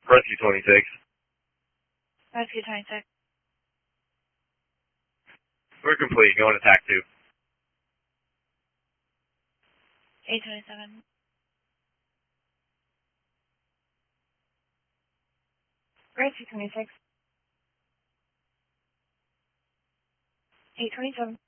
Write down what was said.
Rescue 26. Rescue 26. We're complete. Going to TAC 2. 827. Rescue 26. 827.